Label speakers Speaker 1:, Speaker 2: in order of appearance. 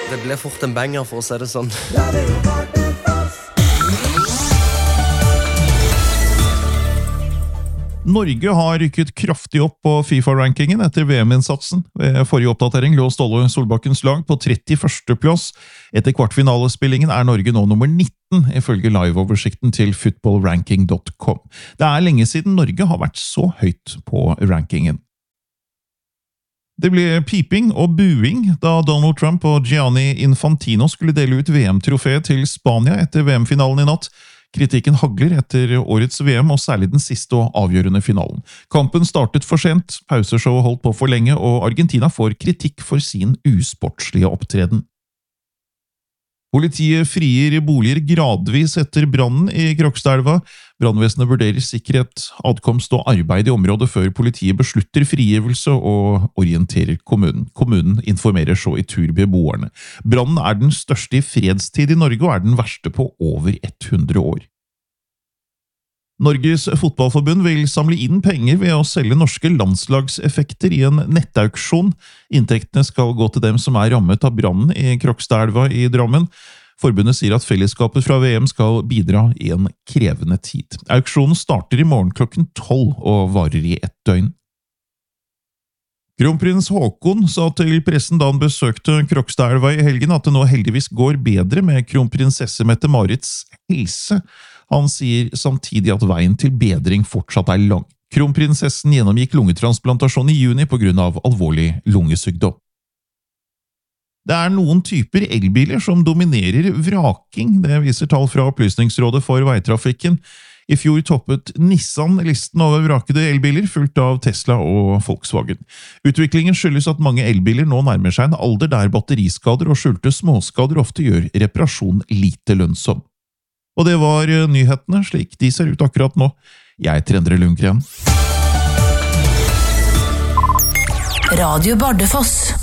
Speaker 1: Det ble fort en banger, for å si det sånn.
Speaker 2: Norge har rykket kraftig opp på FIFA-rankingen etter VM-innsatsen. Ved forrige oppdatering lå Ståle Solbakkens lag på 31. plass. Etter kvartfinalespillingen er Norge nå nummer 19, ifølge live-oversikten til footballranking.com. Det er lenge siden Norge har vært så høyt på rankingen. Det ble piping og buing da Donald Trump og Gianni Infantino skulle dele ut VM-trofeet til Spania etter VM-finalen i natt. Kritikken hagler etter årets VM, og særlig den siste og avgjørende finalen. Kampen startet for sent, pauseshowet holdt på for lenge, og Argentina får kritikk for sin usportslige opptreden. Politiet frier boliger gradvis etter brannen i Krokstadelva. Brannvesenet vurderer sikkerhet, adkomst og arbeid i området før politiet beslutter frigivelse og orienterer kommunen. Kommunen informerer så i tur beboerne. Brannen er den største i fredstid i Norge og er den verste på over 100 år. Norges fotballforbund vil samle inn penger ved å selge norske landslagseffekter i en nettauksjon. Inntektene skal gå til dem som er rammet av brannen i Krokstadelva i Drammen. Forbundet sier at fellesskapet fra VM skal bidra i en krevende tid. Auksjonen starter i morgen klokken 12 og varer i 1 døgn. Kronprins Haakon sa til pressen da han besøkte Krokstadelva i helgen at det nå heldigvis går bedre med kronprinsesse Mette-Marits helse. Han sier samtidig at veien til bedring fortsatt er lang. Kronprinsessen gjennomgikk lungetransplantasjon i juni på grunn av alvorlig lungesykdom. Det er noen typer elbiler som dominerer vraking, det viser tall fra Opplysningsrådet for veitrafikken. I fjor toppet Nissan listen over vrakede elbiler, fulgt av Tesla og Volkswagen. Utviklingen skyldes at mange elbiler nå nærmer seg en alder der batteriskader og skjulte småskader ofte gjør reparasjon lite lønnsom. Og det var nyhetene, slik de ser ut akkurat nå. Jeg heter Endre Lundgren.
Speaker 3: Radio Bardufoss.